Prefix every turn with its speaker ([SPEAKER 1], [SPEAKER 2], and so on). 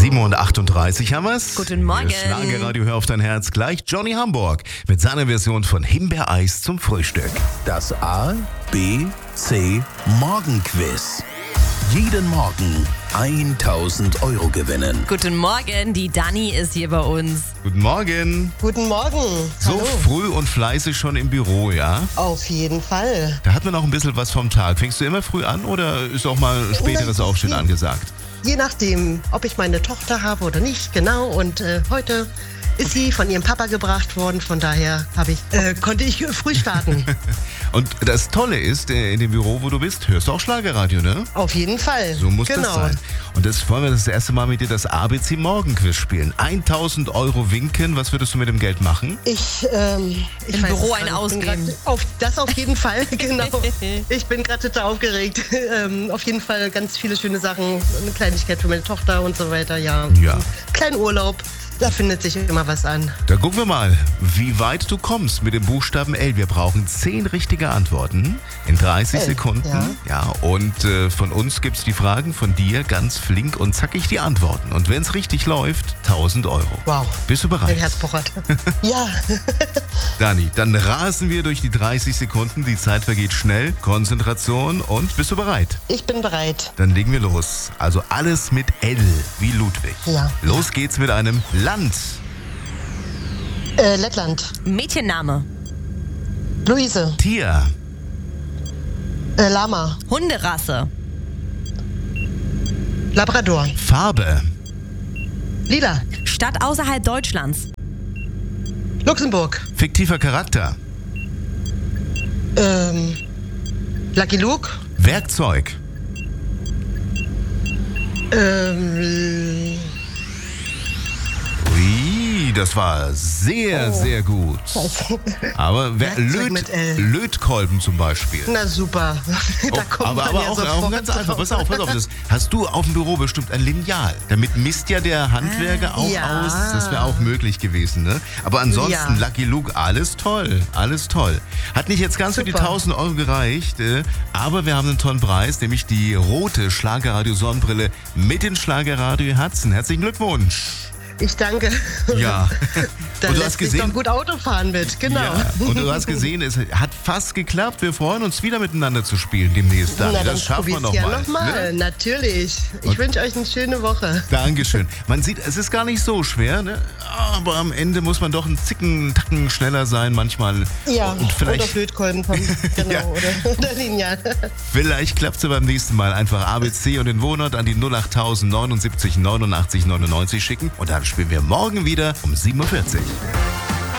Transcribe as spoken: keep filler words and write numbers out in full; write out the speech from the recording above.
[SPEAKER 1] sieben Uhr achtunddreißig haben wir's.
[SPEAKER 2] Guten Morgen.
[SPEAKER 1] Hier ist Schlagerradio, hör auf dein Herz. Gleich Johnny Hamburg mit seiner Version von Himbeereis zum Frühstück.
[SPEAKER 3] Das A, B, C Morgenquiz. Jeden Morgen tausend Euro gewinnen.
[SPEAKER 2] Guten Morgen, die Dani ist hier bei uns.
[SPEAKER 1] Guten Morgen.
[SPEAKER 4] Guten Morgen.
[SPEAKER 1] So
[SPEAKER 4] Hallo.
[SPEAKER 1] früh und fleißig schon im Büro, ja?
[SPEAKER 4] Auf jeden Fall.
[SPEAKER 1] Da hat man auch ein bisschen was vom Tag. Fängst du immer früh an oder ist auch mal späteres
[SPEAKER 4] Nein,
[SPEAKER 1] Aufstehen
[SPEAKER 4] je-
[SPEAKER 1] angesagt?
[SPEAKER 4] Je nachdem, ob ich meine Tochter habe oder nicht, genau. Und äh, heute ist sie von ihrem Papa gebracht worden. Von daher habe ich, äh, konnte ich früh starten.
[SPEAKER 1] Und das Tolle ist, äh, in dem Büro, wo du bist, hörst du auch Schlagerradio, ne?
[SPEAKER 4] Auf jeden Fall.
[SPEAKER 1] So muss
[SPEAKER 4] genau.
[SPEAKER 1] das sein. Und das wollen wir das erste Mal mit dir das A B C Morgenquiz spielen. tausend Euro winken. Was würdest du mit dem Geld machen?
[SPEAKER 4] Ich, ähm, ich
[SPEAKER 2] Im
[SPEAKER 4] weiß
[SPEAKER 2] Büro
[SPEAKER 4] es
[SPEAKER 2] einen
[SPEAKER 4] gar nicht. Ich bin
[SPEAKER 2] ausgeben.
[SPEAKER 4] grad- Auf, das auf jeden Fall, genau. Ich bin gerade total aufgeregt. Ähm, auf jeden Fall ganz viele schöne Sachen. Eine Kleinigkeit für meine Tochter und so weiter, ja.
[SPEAKER 1] Ja.
[SPEAKER 4] Kleinen Urlaub. Da findet sich immer was an.
[SPEAKER 1] Da gucken wir mal, wie weit du kommst mit dem Buchstaben L. Wir brauchen zehn richtige Antworten in dreißig
[SPEAKER 4] L,
[SPEAKER 1] Sekunden.
[SPEAKER 4] ja.
[SPEAKER 1] Ja, und äh, von uns gibt's die Fragen, von dir ganz flink und zackig die Antworten. Und wenn es richtig läuft, tausend Euro.
[SPEAKER 4] Wow.
[SPEAKER 1] Bist du
[SPEAKER 4] Mein
[SPEAKER 1] bereit?
[SPEAKER 4] Herz pochert. Ja.
[SPEAKER 1] Dani, dann rasen wir durch die dreißig Sekunden. Die Zeit vergeht schnell. Konzentration und bist du bereit?
[SPEAKER 4] Ich bin bereit.
[SPEAKER 1] Dann legen wir los. Also alles mit L wie Ludwig.
[SPEAKER 4] Ja.
[SPEAKER 1] Los geht's mit einem Land.
[SPEAKER 4] Äh, Lettland.
[SPEAKER 2] Mädchenname.
[SPEAKER 4] Luise.
[SPEAKER 1] Tier.
[SPEAKER 4] Äh, Lama.
[SPEAKER 2] Hunderasse.
[SPEAKER 4] Labrador.
[SPEAKER 1] Farbe.
[SPEAKER 4] Lila.
[SPEAKER 2] Stadt außerhalb Deutschlands.
[SPEAKER 4] Luxemburg.
[SPEAKER 1] Fiktiver Charakter.
[SPEAKER 4] Ähm, Lucky Luke.
[SPEAKER 1] Werkzeug.
[SPEAKER 4] Ähm,
[SPEAKER 1] Ui, das war sehr,
[SPEAKER 4] Oh.
[SPEAKER 1] sehr gut. Aber wer,
[SPEAKER 4] Werkzeug
[SPEAKER 1] Löt,
[SPEAKER 4] mit L.
[SPEAKER 1] Lötkolben zum Beispiel.
[SPEAKER 4] na super. da
[SPEAKER 1] Oh,
[SPEAKER 4] kommt
[SPEAKER 1] aber
[SPEAKER 4] man
[SPEAKER 1] aber
[SPEAKER 4] ja
[SPEAKER 1] auch,
[SPEAKER 4] sofort
[SPEAKER 1] auch ganz einfach.
[SPEAKER 4] drauf.
[SPEAKER 1] Pass auf, pass auf. Das hast du auf dem Büro bestimmt ein Lineal. Damit misst ja der Handwerker auch
[SPEAKER 4] ja.
[SPEAKER 1] aus. Das wäre auch möglich gewesen, ne? Aber ansonsten,
[SPEAKER 4] Ja.
[SPEAKER 1] Lucky Luke, alles toll. Alles toll. Hat nicht jetzt ganz für die
[SPEAKER 4] Super.
[SPEAKER 1] tausend Euro gereicht, äh, aber wir haben einen tollen Preis, nämlich die rote Schlagerradio-Sonnenbrille mit den Schlagerradio-Herzen. Herzlichen Glückwunsch.
[SPEAKER 4] Ich danke.
[SPEAKER 1] Ja.
[SPEAKER 4] Da
[SPEAKER 1] Und du
[SPEAKER 4] lässt
[SPEAKER 1] hast
[SPEAKER 4] sich
[SPEAKER 1] gesehen,
[SPEAKER 4] doch gut Auto fahren mit, genau.
[SPEAKER 1] ja, und du hast gesehen, es hat fast geklappt. Wir freuen uns wieder miteinander zu spielen demnächst. Dani.
[SPEAKER 4] Na, dann
[SPEAKER 1] Das schaffen wir
[SPEAKER 4] probier's
[SPEAKER 1] noch
[SPEAKER 4] ja
[SPEAKER 1] mal.
[SPEAKER 4] noch mal.
[SPEAKER 1] Ne?
[SPEAKER 4] Natürlich. Ich
[SPEAKER 1] Und-
[SPEAKER 4] wünsche euch eine schöne Woche.
[SPEAKER 1] Dankeschön. Man sieht, es ist gar nicht so schwer, ne? Aber am Ende muss man doch einen Zicken, einen Tacken schneller sein manchmal.
[SPEAKER 4] Ja,
[SPEAKER 1] Und vielleicht,
[SPEAKER 4] oder Flötkolben kommen. Genau,
[SPEAKER 1] Ja.
[SPEAKER 4] oder, oder Lineal.
[SPEAKER 1] vielleicht klappt es ja beim nächsten Mal. Einfach A B C und den Wohnort an die null acht neunundsiebzig neunundachtzig neunundneunzig schicken. Und dann spielen wir morgen wieder um sieben Uhr vierzig.